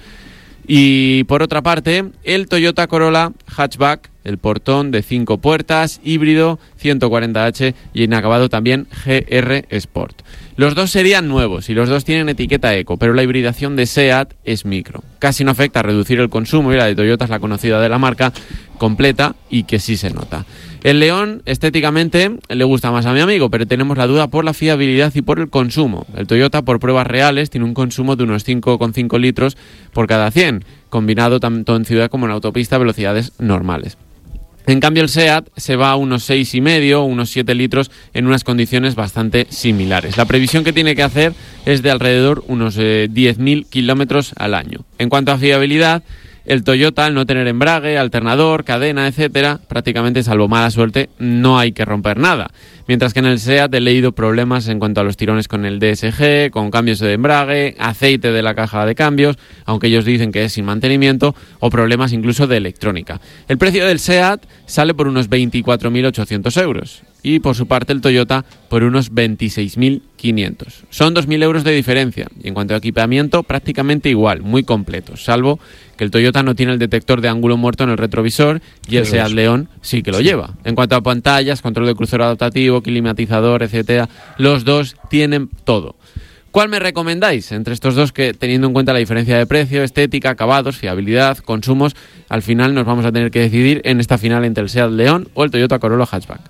Y por otra parte, el Toyota Corolla Hatchback, el portón de cinco puertas, híbrido, ciento cuarenta hache y inacabado también G R Sport. Los dos serían nuevos y los dos tienen etiqueta eco, pero la hibridación de SEAT es micro. Casi no afecta a reducir el consumo y la de Toyota es la conocida de la marca, completa y que sí se nota. El León estéticamente le gusta más a mi amigo, pero tenemos la duda por la fiabilidad y por el consumo. El Toyota, por pruebas reales, tiene un consumo de unos cinco coma cinco litros por cada cien, combinado tanto en ciudad como en autopista a velocidades normales. En cambio, el SEAT se va a unos seis coma cinco, unos siete litros en unas condiciones bastante similares. La previsión que tiene que hacer es de alrededor unos eh, diez mil kilómetros al año. En cuanto a fiabilidad, el Toyota, al no tener embrague, alternador, cadena, etcétera, prácticamente, salvo mala suerte, no hay que romper nada. Mientras que en el SEAT he leído problemas en cuanto a los tirones con el D S G, con cambios de embrague, aceite de la caja de cambios, aunque ellos dicen que es sin mantenimiento, o problemas incluso de electrónica. El precio del SEAT sale por unos veinticuatro mil ochocientos euros y por su parte el Toyota por unos veintiséis mil quinientos. Son dos mil euros de diferencia y en cuanto a equipamiento prácticamente igual, muy completo, salvo que el Toyota no tiene el detector de ángulo muerto en el retrovisor y el SEAT León sí que lo lleva. En cuanto a pantallas, control de crucero adaptativo, climatizador, etcétera, los dos tienen todo. ¿Cuál me recomendáis entre estos dos, que teniendo en cuenta la diferencia de precio, estética, acabados, fiabilidad, consumos, al final nos vamos a tener que decidir en esta final entre el SEAT León o el Toyota Corolla Hatchback?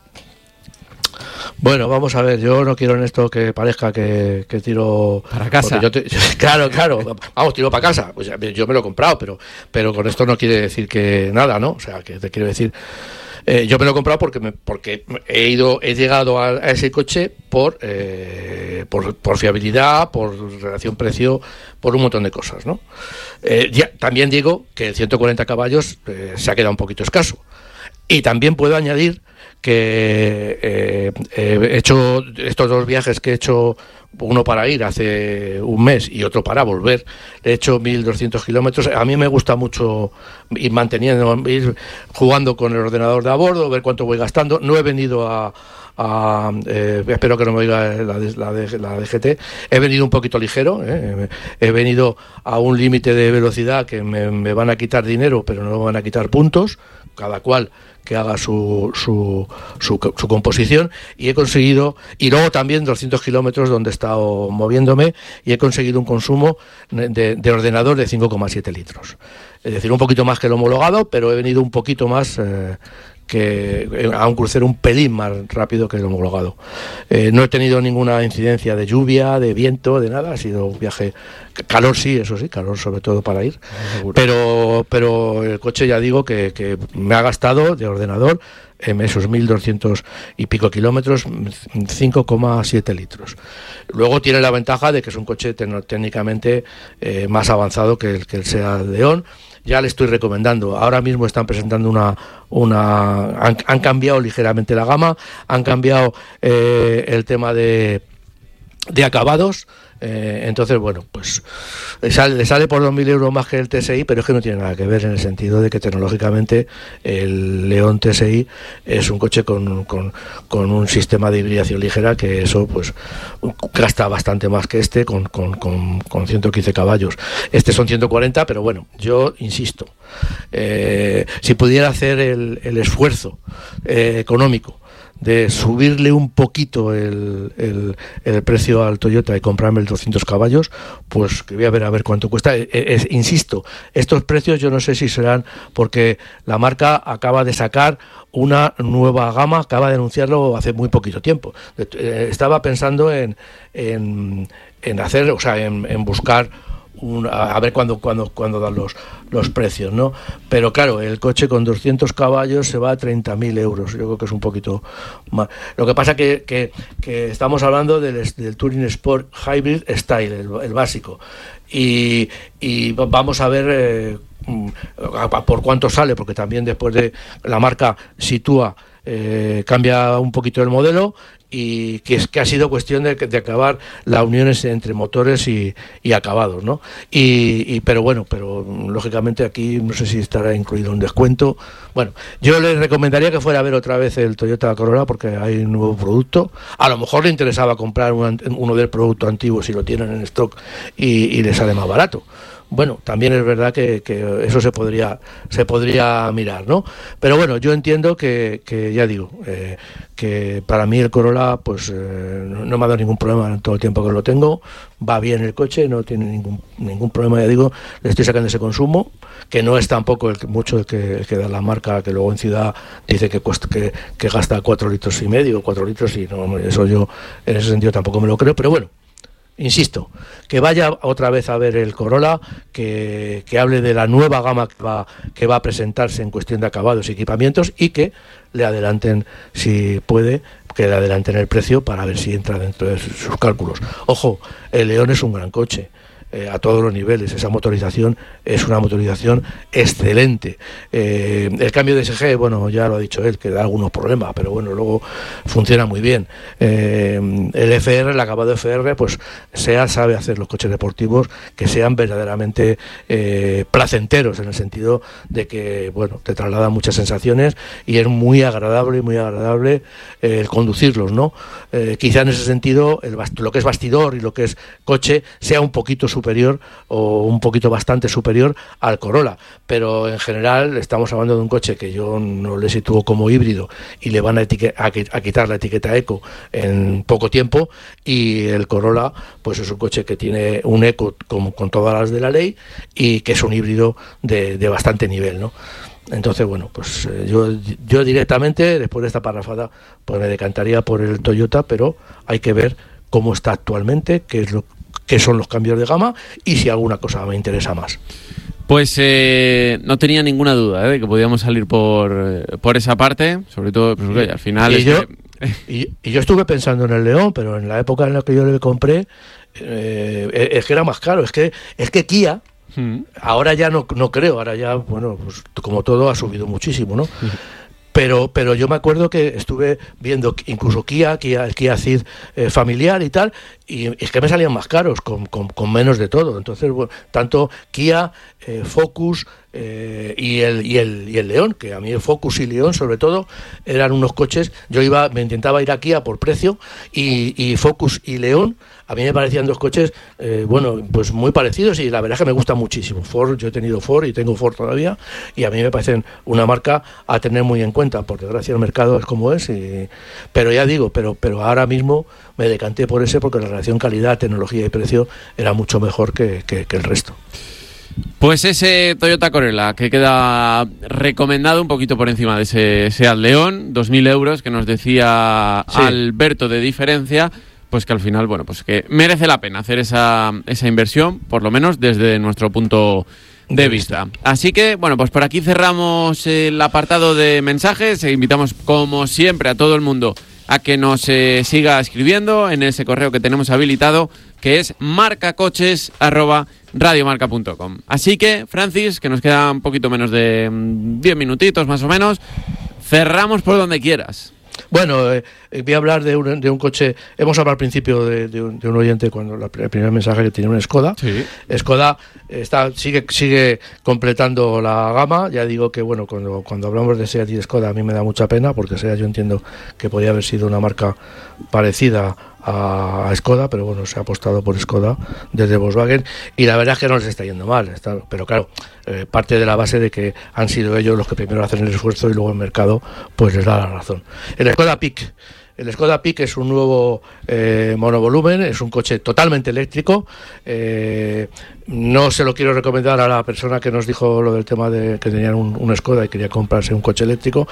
Bueno, vamos a ver, yo no quiero en esto que parezca que, que tiro... Para casa. Yo te, claro, claro, vamos, tiro para casa. Pues yo me lo he comprado, pero, pero con esto no quiere decir que nada, ¿no? O sea, que te quiero decir... Eh, yo me lo he comprado porque me, porque he ido he llegado a, a ese coche por, eh, por por fiabilidad, por relación precio, por un montón de cosas, ¿no? Eh, ya, también digo que el ciento cuarenta caballos eh, se ha quedado un poquito escaso. Y también puedo añadir que eh, eh, he hecho estos dos viajes que he hecho, uno para ir hace un mes y otro para volver, he hecho mil doscientos kilómetros. A mí me gusta mucho ir manteniendo, ir jugando con el ordenador de a bordo, ver cuánto voy gastando. No he venido a, a eh, espero que no me oiga la de, la, de, la de G T, he venido un poquito ligero, eh, he venido a un límite de velocidad que me, me van a quitar dinero, pero no me van a quitar puntos, cada cual que haga su, su, su, su composición, y he conseguido, y luego también doscientos kilómetros donde he estado moviéndome, y he conseguido un consumo de, de ordenador de cinco coma siete litros. Es decir, un poquito más que el homologado, pero he venido un poquito más eh, que a un crucero un pelín más rápido que el homologado. Eh, no he tenido ninguna incidencia de lluvia, de viento, de nada. Ha sido un viaje, calor sí, eso sí, calor sobre todo para ir, pero pero el coche, ya digo que, que me ha gastado de ordenador en esos mil doscientos y pico kilómetros cinco coma siete litros. Luego tiene la ventaja de que es un coche técnicamente eh, más avanzado que el que el Seat León. Ya le estoy recomendando. Ahora mismo están presentando una... una han, han cambiado ligeramente la gama, han cambiado eh, el tema de, de acabados. Eh, entonces, bueno, pues le sale, le sale por dos mil euros más que el T S I, pero es que no tiene nada que ver, en el sentido de que tecnológicamente el León T S I es un coche con, con, con un sistema de hibridación ligera, que eso pues gasta bastante más que este, con, con, con, con ciento quince caballos. Este son ciento cuarenta, pero bueno, yo insisto, eh, si pudiera hacer el, el esfuerzo eh, económico de subirle un poquito el, el, el precio al Toyota y comprarme el doscientos caballos, pues que voy a ver a ver cuánto cuesta. Es, es, insisto, estos precios yo no sé si serán porque la marca acaba de sacar una nueva gama, acaba de anunciarlo hace muy poquito tiempo. Estaba pensando en, en, en hacer, o sea, en, en buscar Un, a ver cuándo cuando, cuando dan los, los precios, ¿no? Pero claro, el coche con doscientos caballos se va a treinta mil euros. Yo creo que es un poquito más. Lo que pasa que, que, que estamos hablando del, del Touring Sport Hybrid Style, el, el básico. Y, y vamos a ver eh, por cuánto sale, porque también después de la marca sitúa, eh, cambia un poquito el modelo, y que es que ha sido cuestión de, de acabar las uniones entre motores y, y acabados, ¿no? Y, y pero bueno, pero lógicamente aquí no sé si estará incluido un descuento. Bueno, yo les recomendaría que fuera a ver otra vez el Toyota Corolla, porque hay un nuevo producto. A lo mejor le interesaba comprar un, uno del producto antiguo si lo tienen en stock y, y le sale más barato. Bueno, también es verdad que, que eso se podría se podría mirar, ¿no? Pero bueno, yo entiendo que, que ya digo, eh, que para mí el Corolla pues eh, no, no me ha dado ningún problema en todo el tiempo que lo tengo. Va bien el coche, no tiene ningún ningún problema, ya digo, le estoy sacando ese consumo, que no es tampoco el que, mucho el que, el que da la marca, que luego en ciudad dice que cuesta, que, que gasta cuatro litros y medio, cuatro litros, y no, eso yo en ese sentido tampoco me lo creo, pero bueno. Insisto, que vaya otra vez a ver el Corolla, que, que hable de la nueva gama que va, que va a presentarse en cuestión de acabados y equipamientos, y que le adelanten, si puede, que le adelanten el precio para ver si entra dentro de sus cálculos. Ojo, el León es un gran coche. Eh, a todos los niveles, esa motorización es una motorización excelente. Eh, el cambio de S G, bueno, ya lo ha dicho él, que da algunos problemas, pero bueno, luego funciona muy bien. Eh, el F R, el acabado F R, pues SEAT sabe hacer los coches deportivos que sean verdaderamente eh, placenteros, en el sentido de que, bueno, te trasladan muchas sensaciones y es muy agradable, muy agradable eh, el conducirlos, ¿no? Eh, quizá en ese sentido, el bast- lo que es bastidor y lo que es coche sea un poquito superior superior o un poquito bastante superior al Corolla, pero en general estamos hablando de un coche que yo no le sitúo como híbrido y le van a, etique- a, a quitar la etiqueta eco en poco tiempo, y el Corolla pues es un coche que tiene un eco con, con todas las de la ley y que es un híbrido de, de bastante nivel, ¿no? Entonces, bueno, pues eh, yo, yo directamente, después de esta parrafada, pues me decantaría por el Toyota, pero hay que ver cómo está actualmente, qué es lo qué son los cambios de gama y si alguna cosa me interesa más. Pues eh, no tenía ninguna duda ¿eh? de que podíamos salir por, por esa parte, sobre todo pues, okay, al final... Y, es yo, que... y, y yo estuve pensando en el León, pero en la época en la que yo le compré, eh, es que era más caro. Es que, es que Kia, hmm. ahora ya no, no creo, ahora ya, bueno, pues como todo ha subido muchísimo, ¿no? Hmm. Pero, pero yo me acuerdo que estuve viendo incluso Kia, Kia el Kia Ceed eh, familiar y tal, y es que me salían más caros, con, con, con menos de todo. Entonces, bueno, tanto Kia, eh, Focus eh, y, el, y, el, y el León, que a mí el Focus y León sobre todo eran unos coches, yo iba me intentaba ir a Kia por precio, y, y Focus y León a mí me parecían dos coches, eh, bueno, pues muy parecidos, y la verdad es que me gusta muchísimo. Ford, yo he tenido Ford y tengo Ford todavía, y a mí me parecen una marca a tener muy en cuenta. Por desgracia el mercado es como es, y, pero ya digo, pero, pero ahora mismo me decanté por ese porque la relación calidad, tecnología y precio era mucho mejor que, que, que el resto. Pues ese Toyota Corolla que queda recomendado un poquito por encima de ese Seat León, dos mil euros, que nos decía sí. Alberto de diferencia, pues que al final, bueno, pues que merece la pena hacer esa, esa inversión, por lo menos desde nuestro punto de vista. Así que, bueno, pues por aquí cerramos el apartado de mensajes. E invitamos, como siempre, a todo el mundo a que nos eh, siga escribiendo en ese correo que tenemos habilitado, que es marcacoches arroba radiomarca punto com. Así que, Francis, que nos queda un poquito menos de diez minutitos más o menos, cerramos por donde quieras. Bueno, eh, voy a hablar de un, de un coche. Hemos hablado al principio de, de, un, de un oyente cuando la, el primer mensaje que tenía una Skoda. Sí. Skoda está sigue sigue completando la gama. Ya digo que bueno, cuando cuando hablamos de Seat y Skoda a mí me da mucha pena, porque Seat yo entiendo que podía haber sido una marca parecida a, a Skoda, pero bueno, se ha apostado por Skoda desde Volkswagen y la verdad es que no les está yendo mal, está, pero claro, eh, parte de la base de que han sido ellos los que primero hacen el esfuerzo y luego el mercado pues les da la razón. El Skoda Peak El Skoda Peak es un nuevo eh, monovolumen, es un coche totalmente eléctrico. Eh, no se lo quiero recomendar a la persona que nos dijo lo del tema de que tenían un, un Skoda y quería comprarse un coche eléctrico.